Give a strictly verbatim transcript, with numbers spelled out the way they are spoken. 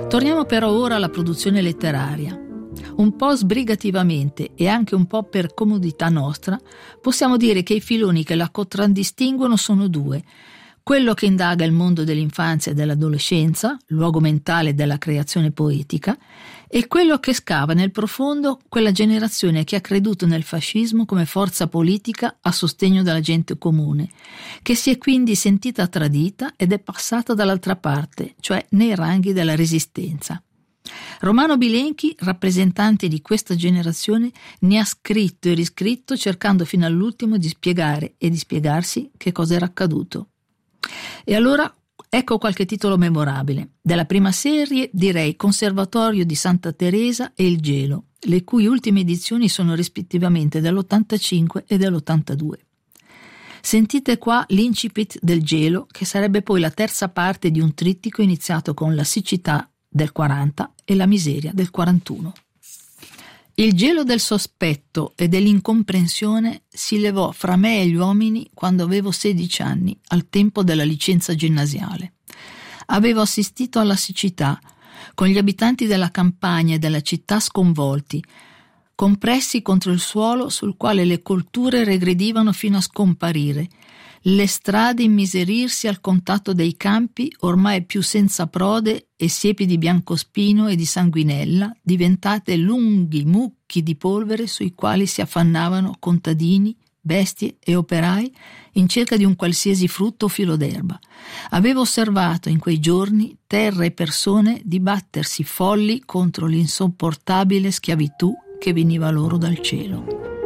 Torniamo però ora alla produzione letteraria. Un po' sbrigativamente e anche un po' per comodità nostra, possiamo dire che i filoni che la contraddistinguono sono due: quello che indaga il mondo dell'infanzia e dell'adolescenza, luogo mentale della creazione poetica, e quello che scava nel profondo quella generazione che ha creduto nel fascismo come forza politica a sostegno della gente comune, che si è quindi sentita tradita ed è passata dall'altra parte, cioè nei ranghi della resistenza. Romano Bilenchi, rappresentante di questa generazione, ne ha scritto e riscritto cercando fino all'ultimo di spiegare e di spiegarsi che cosa era accaduto. E allora ecco qualche titolo memorabile. Della prima serie direi Conservatorio di Santa Teresa e Il Gelo, le cui ultime edizioni sono rispettivamente dell'ottantacinque e dell'ottantadue. Sentite qua l'incipit del Gelo, che sarebbe poi la terza parte di un trittico iniziato con la siccità del quaranta e la miseria del quarantuno. Il gelo del sospetto e dell'incomprensione si levò fra me e gli uomini quando avevo sedici anni, al tempo della licenza ginnasiale. Avevo assistito alla siccità, con gli abitanti della campagna e della città sconvolti, compressi contro il suolo sul quale le colture regredivano fino a scomparire, le strade immiserirsi al contatto dei campi ormai più senza prode e siepi di biancospino e di sanguinella, diventate lunghi mucchi di polvere sui quali si affannavano contadini, bestie e operai in cerca di un qualsiasi frutto o filo d'erba. Avevo osservato in quei giorni terra e persone dibattersi folli contro l'insopportabile schiavitù che veniva loro dal cielo.